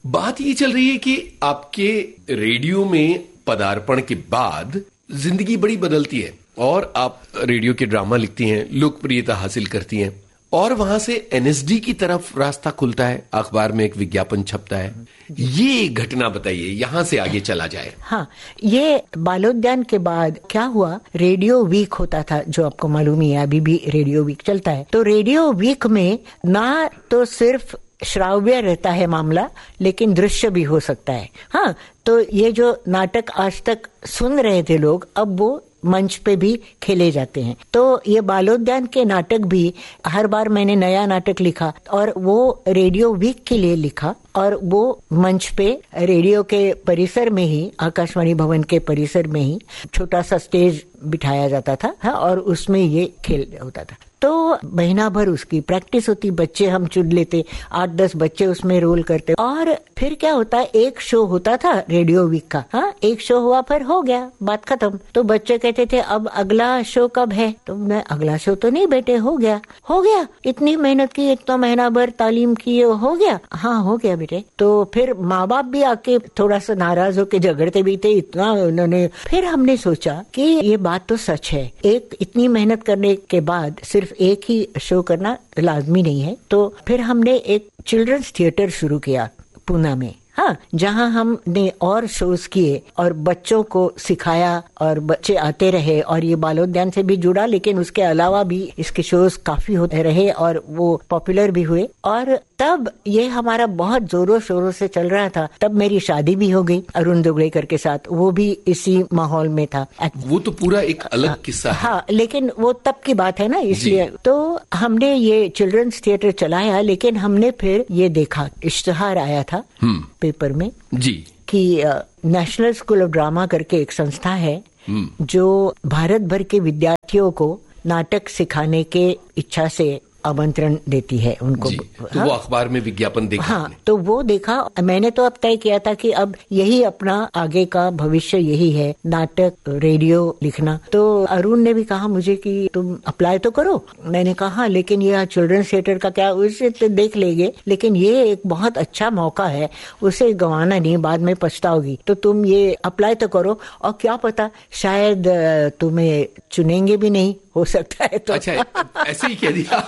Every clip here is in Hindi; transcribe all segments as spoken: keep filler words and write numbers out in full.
बात ये चल रही है कि आपके रेडियो में पदार्पण के बाद जिंदगी बड़ी बदलती है और आप रेडियो के ड्रामा लिखती हैं, लोकप्रियता हासिल करती हैं और वहां से एनएसडी की तरफ रास्ता खुलता है, अखबार में एक विज्ञापन छपता है। ये घटना बताइए, यहां से आगे चला जाए। हाँ, ये बालोद्यान के बाद क्या हुआ, रेडियो वीक होता था, जो आपको मालूम ही है, अभी भी रेडियो वीक चलता है। तो रेडियो वीक में ना तो सिर्फ श्राव्य रहता है मामला, लेकिन दृश्य भी हो सकता है। हाँ, तो ये जो नाटक आज तक सुन रहे थे लोग, अब वो मंच पे भी खेले जाते हैं। तो ये बालोद्यान के नाटक भी, हर बार मैंने नया नाटक लिखा और वो रेडियो वीक के लिए लिखा और वो मंच पे रेडियो के परिसर में ही, आकाशवाणी भवन के परिसर में ही छोटा सा स्टेज बिठाया जाता था। हाँ, और उसमें ये खेल होता था। तो महीना भर उसकी प्रैक्टिस होती, बच्चे हम चुन लेते, आठ दस बच्चे उसमें रोल करते। और फिर क्या होता है, एक शो होता था रेडियो वीक का। हाँ, एक शो हुआ, फिर हो गया, बात खत्म। तो बच्चे कहते थे अब अगला शो कब है? तो मैं, अगला शो तो नहीं बेटे, हो गया हो गया इतनी मेहनत की, इतना महीना भर तालीम की, हो गया। हाँ, हो गया बेटे। तो फिर माँ बाप भी आके थोड़ा सा नाराज होके झगड़ते भी थे, इतना उन्होंने। फिर हमने सोचा कि ये बात तो सच है, एक इतनी मेहनत करने के बाद सिर्फ एक ही शो करना लाजमी नहीं है। तो फिर हमने एक चिल्ड्रंस थिएटर शुरू किया पूना में। हाँ, जहाँ हमने और शोज किए और बच्चों को सिखाया और बच्चे आते रहे और ये बालोद्यान से भी जुड़ा, लेकिन उसके अलावा भी इसके शोज काफी होते रहे और वो पॉपुलर भी हुए। और तब ये हमारा बहुत जोरों शोरों से चल रहा था। तब मेरी शादी भी हो गई अरुण दुगलेकर के साथ, वो भी इसी माहौल में था। वो तो पूरा एक अलग किस्सा है। हाँ, लेकिन वो तब की बात है ना, इसलिए तो हमने ये चिल्ड्रंस थिएटर चलाया। लेकिन हमने फिर ये देखा, इश्तिहार आया था पेपर में जी कि नेशनल स्कूल ऑफ ड्रामा करके एक संस्था है जो भारत भर के विद्यार्थियों को नाटक सिखाने के इच्छा से आमंत्रण देती है उनको। तो हाँ? वो अखबार में विज्ञापन देखा। हाँ, तो वो देखा। मैंने तो अब तय किया था कि अब यही अपना आगे का भविष्य यही है, नाटक, रेडियो लिखना। तो अरुण ने भी कहा मुझे कि तुम अप्लाई तो करो। मैंने कहा लेकिन ये चिल्ड्रंस थिएटर का क्या, उसे तो देख लेंगे, लेकिन ये एक बहुत अच्छा मौका है, उसे गंवाना नहीं, बाद में पछताओगी। तो तुम ये अप्लाई तो करो, और क्या पता शायद तुम्हें चुनेंगे भी नहीं, हो सकता है। तो अच्छा, ऐसे ही कह दिया।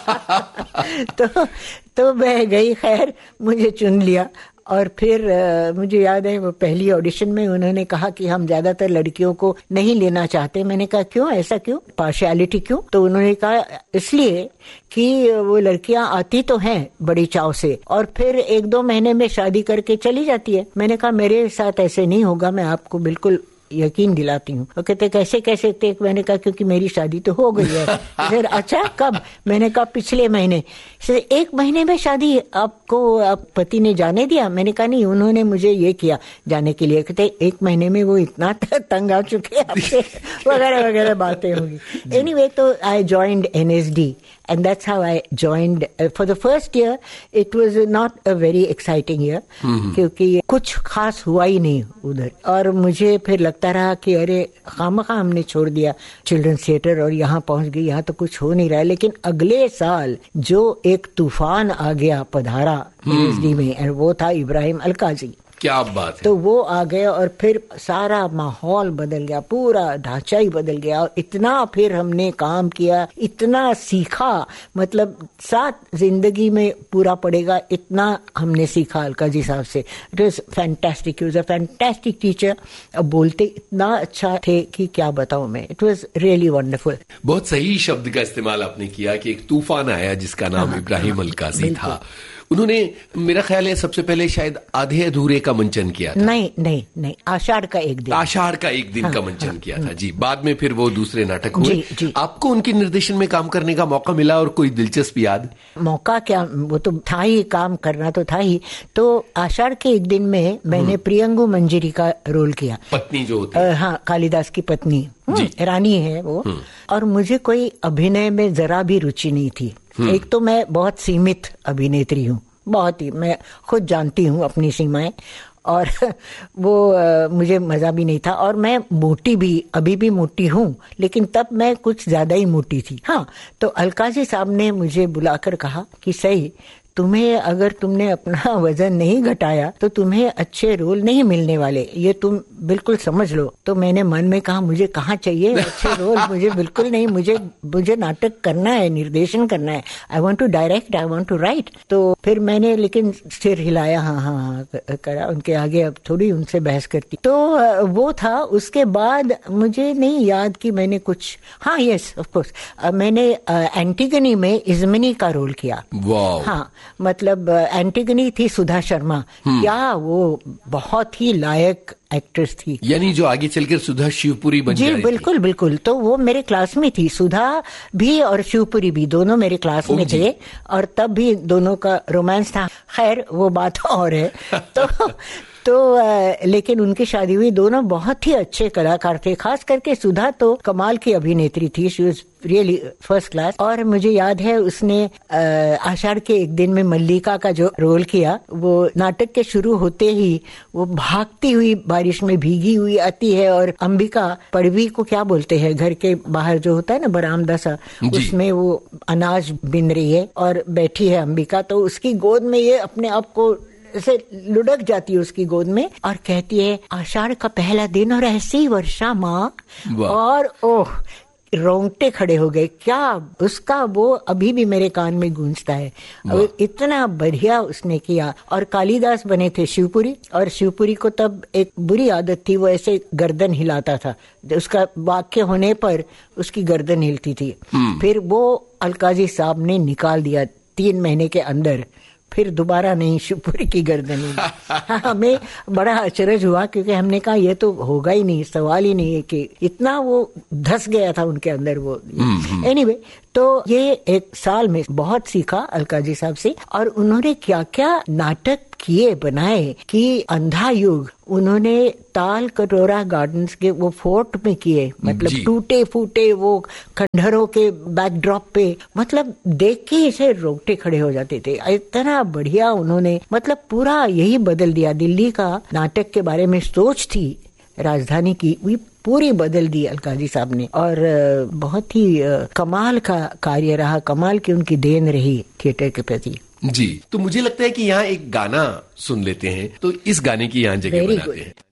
तो तो मैं गई, खैर मुझे चुन लिया। और फिर आ, मुझे याद है वो पहली ऑडिशन में उन्होंने कहा कि हम ज्यादातर लड़कियों को नहीं लेना चाहते। मैंने कहा क्यों, ऐसा क्यों, पार्शियलिटी क्यों? तो उन्होंने कहा इसलिए कि वो लड़कियां आती तो हैं बड़ी चाव से और फिर एक दो महीने में शादी करके चली जाती है। मैंने कहा मेरे साथ ऐसे नहीं होगा, मैं आपको बिल्कुल यकीन दिलाती हूँ। और कहते कैसे कैसे थे? मैंने कहा क्योंकि मेरी शादी तो हो गई है। फिर अच्छा कब? मैंने कहा पिछले महीने। एक महीने में शादी? आपको आप पति ने जाने दिया? मैंने कहा नहीं, उन्होंने मुझे ये किया जाने के लिए। कहते एक महीने में वो इतना तंग आ चुके आपसे, वगैरह वगैरह बातें होगी। एनीवे, तो I joined NSD and that's how I joined. Uh, for the first year it was not a very exciting year क्योंकि कुछ खास हुआ ही नहीं उधर। और मुझे फिर लगता रहा कि अरे खामखा हमने छोड़ दिया चिल्ड्रंस थिएटर और यहाँ पहुंच गई, यहाँ तो कुछ हो नहीं रहा है। लेकिन अगले साल जो एक तूफान आ गया, पधारा एनएसडी में, और वो था इब्राहिम अलकाजी। क्या बात है। तो वो आ गया और फिर सारा माहौल बदल गया, पूरा ढांचा ही बदल गया। और इतना फिर हमने काम किया, इतना सीखा, मतलब साथ जिंदगी में पूरा पड़ेगा इतना हमने सीखा अलका जी साहब से। It was fantastic, he was a fantastic teacher. अब बोलते इतना अच्छा थे कि क्या बताऊं मैं। It was really wonderful. बहुत सही शब्द का इस्तेमाल आपने किया कि एक तूफान आया जिसका नाम हाँ, इब्राहिम अलकाजी था। उन्होंने, मेरा ख्याल है सबसे पहले शायद आधे अधूरे का मंचन किया था। नहीं नहीं नहीं, आषाढ़ का एक दिन, आषाढ़ का एक दिन हाँ, का मंचन हाँ, किया हाँ, था जी। बाद में फिर वो दूसरे नाटक हुए। जी, जी। आपको उनके निर्देशन में काम करने का मौका मिला और कोई दिलचस्प याद? मौका क्या, वो तो था ही, काम करना तो था ही। तो आषाढ़ के एक दिन में मैंने प्रियंगु मंजरी का रोल किया, पत्नी जो होती है। हाँ, कालिदास की पत्नी, रानी है वो। और मुझे कोई अभिनय में जरा भी रुचि नहीं थी। एक तो मैं बहुत सीमित अभिनेत्री हूँ, बहुत ही, मैं खुद जानती हूँ अपनी सीमाएं। और वो आ, मुझे मजा भी नहीं था। और मैं मोटी भी, अभी भी मोटी हूँ, लेकिन तब मैं कुछ ज्यादा ही मोटी थी। हाँ, तो अलकाजी साहब ने मुझे बुलाकर कहा कि सही, तुम्हें अगर तुमने अपना वजन नहीं घटाया तो तुम्हें अच्छे रोल नहीं मिलने वाले, ये तुम बिल्कुल समझ लो। तो मैंने मन में कहा मुझे कहाँ चाहिए अच्छे रोल, मुझे बिल्कुल नहीं, मुझे मुझे नाटक करना है, निर्देशन करना है, I want to direct, I want to right. तो फिर मैंने लेकिन सिर हिलाया, हाँ हाँ हाँ करा, उनके आगे अब थोड़ी उनसे बहस करती। तो वो था। उसके बाद मुझे नहीं याद कि मैंने कुछ, हाँ यस ऑफ कोर्स मैंने एंटिगनी में इज़्मिनी का रोल किया। हाँ, मतलब एंटिगनी थी सुधा शर्मा, क्या वो बहुत ही लायक एक्ट्रेस थी, यानी जो आगे चलकर सुधा शिवपुरी बन जी बिल्कुल थी। बिल्कुल। तो वो मेरे क्लास में थी, सुधा भी और शिवपुरी भी, दोनों मेरे क्लास में थे, और तब भी दोनों का रोमांस था। खैर वो बात और है। तो तो आ, लेकिन उनकी शादी हुई, दोनों बहुत ही अच्छे कलाकार थे, खास करके सुधा तो कमाल की अभिनेत्री थी, she was really first class. और मुझे याद है उसने आषाढ़ के एक दिन में मल्लिका का जो रोल किया, वो नाटक के शुरू होते ही वो भागती हुई बारिश में भीगी हुई आती है, और अंबिका पड़वी को क्या बोलते हैं, घर के बाहर जो होता है ना बरामदा सा, उसमें वो अनाज बिन रही है और बैठी है अंबिका, तो उसकी गोद में ये अपने आप को ऐसे लुढ़क जाती है उसकी गोद में और कहती है आषाढ़ का पहला दिन और ऐसी वर्षा माँ, और ओह रोंगटे खड़े हो गए। क्या उसका वो अभी भी मेरे कान में गूंजता है, इतना बढ़िया उसने किया। और कालिदास बने थे शिवपुरी, और शिवपुरी को तब एक बुरी आदत थी, वो ऐसे गर्दन हिलाता था, उसका वाक्य होने पर उसकी गर्दन हिलती थी। फिर वो अलकाजी साहब ने निकाल दिया तीन महीने के अंदर, फिर दोबारा नहीं शिवपुरी की गर्दन हुई। हमें बड़ा अचरज हुआ, क्योंकि हमने कहा ये तो होगा ही नहीं, सवाल ही नहीं है, कि इतना वो धस गया था उनके अंदर वो। एनीवे anyway, तो ये एक साल में बहुत सीखा अलकाजी साहब से, और उन्होंने क्या क्या नाटक किए बनाए कि अंधा युग उन्होंने ताल कटोरा गार्डन्स के वो फोर्ट में किए, मतलब टूटे फूटे वो खंडहरों के बैकड्रॉप पे, मतलब देख के इसे रोंगटे खड़े हो जाते थे, इतना बढ़िया उन्होंने, मतलब पूरा यही बदल दिया। दिल्ली का नाटक के बारे में सोच थी राजधानी की, वो पूरी बदल दी अलकाजी साहब ने, और बहुत ही कमाल का कार्य रहा, कमाल की उनकी देन रही थिएटर के प्रति। जी, तो मुझे लगता है कि यहाँ एक गाना सुन लेते हैं, तो इस गाने की यहाँ जगह बनाते हैं।